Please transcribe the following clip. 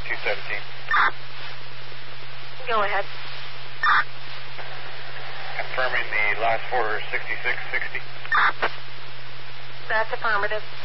217. Go ahead. Confirming the last four 6660. That's affirmative.